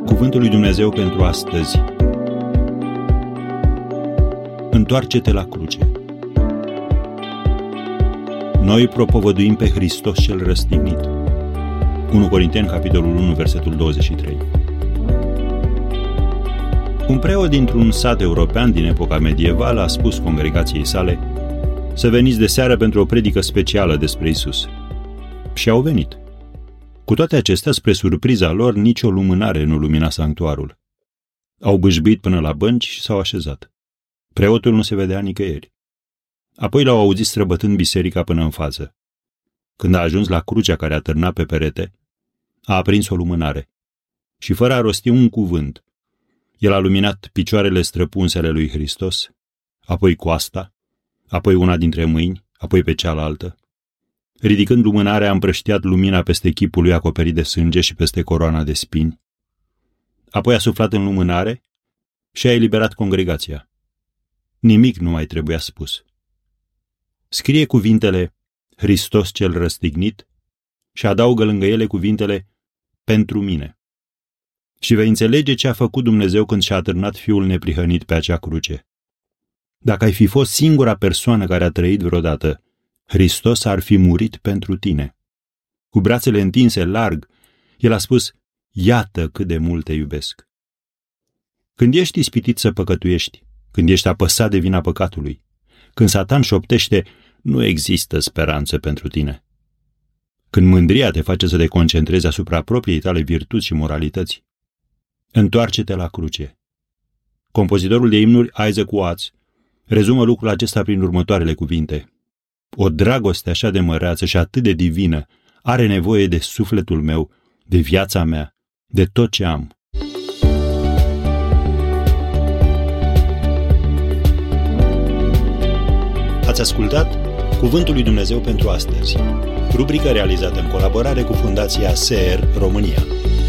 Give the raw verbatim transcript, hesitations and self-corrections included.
Cuvântul lui Dumnezeu pentru astăzi. Întoarce-te la cruce. Noi propovăduim pe Hristos cel răstignit. unu Corinteni, capitolul unu, versetul douăzeci și trei. Un preot dintr-un sat european din epoca medievală a spus congregației sale să veniți de seară pentru o predică specială despre Isus. Și au venit. Cu toate acestea, spre surpriza lor, nicio lumânare nu lumina sanctuarul. Au bâșbuit până la bănci și s-au așezat. Preotul nu se vedea nicăieri. Apoi l-au auzit străbătând biserica până în față. Când a ajuns la crucea care atârna pe perete, a aprins o lumânare și, fără a rosti un cuvânt, el a luminat picioarele străpunse ale lui Hristos, apoi coasta, apoi una dintre mâini, apoi pe cealaltă. Ridicând lumânarea, a împrăștiat lumina peste chipul lui acoperit de sânge și peste coroana de spini. Apoi a suflat în lumânare și a eliberat congregația. Nimic nu mai trebuia spus. Scrie cuvintele Hristos cel răstignit și adaugă lângă ele cuvintele pentru mine. Și vei înțelege ce a făcut Dumnezeu când și-a atârnat Fiul neprihănit pe acea cruce. Dacă ai fi fost singura persoană care a trăit vreodată, Hristos ar fi murit pentru tine. Cu brațele întinse larg, El a spus, iată cât de mult te iubesc. Când ești ispitit să păcătuiești, când ești apăsat de vina păcatului, când Satan șoptește, nu există speranță pentru tine. Când mândria te face să te concentrezi asupra propriei tale virtuți și moralități, întoarce-te la cruce. Compozitorul de imnuri Isaac Watts rezumă lucrul acesta prin următoarele cuvinte. O dragoste așa de măreață și atât de divină are nevoie de sufletul meu, de viața mea, de tot ce am. Ați ascultat Cuvântul lui Dumnezeu pentru astăzi, rubrică realizată în colaborare cu Fundația S E R România.